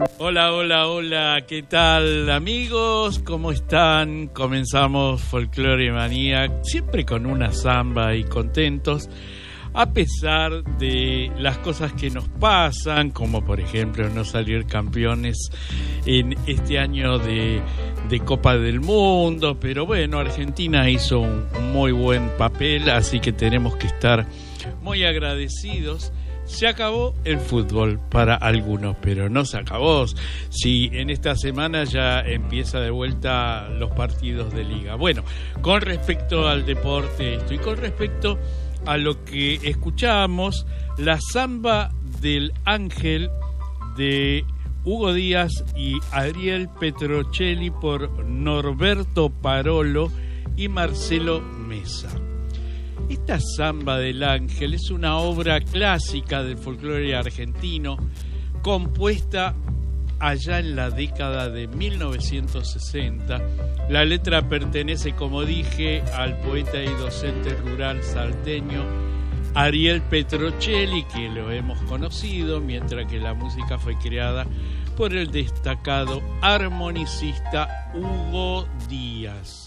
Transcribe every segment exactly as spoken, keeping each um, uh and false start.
Hola, hola, hola, ¿qué tal amigos? ¿Cómo están? Comenzamos Folclore Manía, siempre con una samba y contentos, a pesar de las cosas que nos pasan, como por ejemplo no salir campeones en este año de, de Copa del Mundo, pero bueno, Argentina hizo un, un muy buen papel, así que tenemos que estar muy agradecidos. Se acabó el fútbol para algunos, pero no se acabó. Si en esta semana ya empieza de vuelta los partidos de liga. Bueno, con respecto al deporte esto y con respecto a lo que escuchamos, la samba del Ángel de Hugo Díaz y Ariel Petrocelli por Norberto Parolo y Marcelo Mesa. Esta samba del Ángel es una obra clásica del folclore argentino, compuesta allá en la década de mil novecientos sesenta. La letra pertenece, como dije, al poeta y docente rural salteño Ariel Petrocelli, que lo hemos conocido, mientras que la música fue creada por el destacado armonicista Hugo Díaz.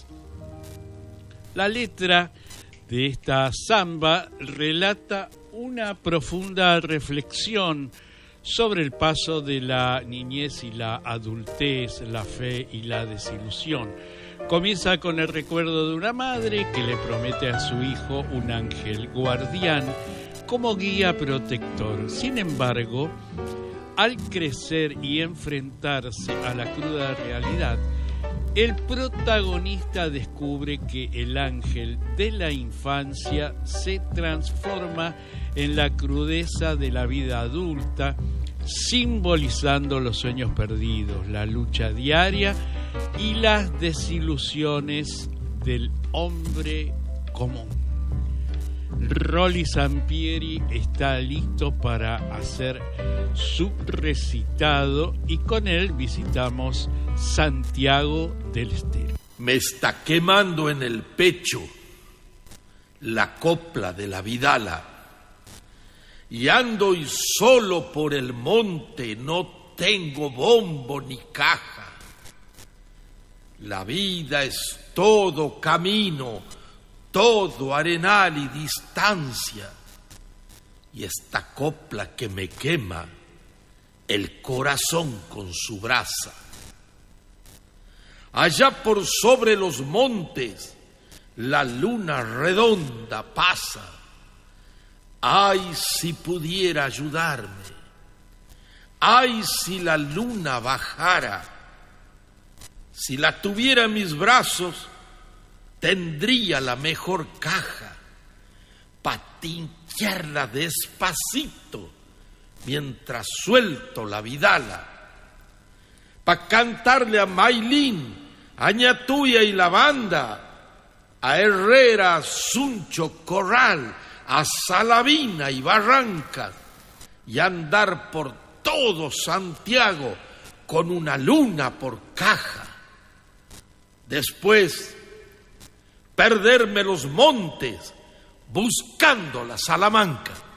La letra de esta samba relata una profunda reflexión sobre el paso de la niñez y la adultez, la fe y la desilusión. Comienza con el recuerdo de una madre que le promete a su hijo un ángel guardián como guía protector. Sin embargo, al crecer y enfrentarse a la cruda realidad, el protagonista descubre que el ángel de la infancia se transforma en la crudeza de la vida adulta, simbolizando los sueños perdidos, la lucha diaria y las desilusiones del hombre común. Rolly Sampieri está listo para hacer su recitado y con él visitamos Santiago del Estero. Me está quemando en el pecho la copla de la vidala y ando y solo por el monte, no tengo bombo ni caja. La vida es todo camino, todo arenal y distancia, y esta copla que me quema el corazón con su brasa. Allá por sobre los montes la luna redonda pasa. Ay, si pudiera ayudarme, ay, si la luna bajara, si la tuviera en mis brazos, tendría la mejor caja pa' tinquearla despacito mientras suelto la vidala, pa' cantarle a Maylin, a Ñatuya y la banda, a Herrera, Suncho, Corral, a Salavina y Barrancas, y andar por todo Santiago con una luna por caja. Después perderme los montes buscando la Salamanca.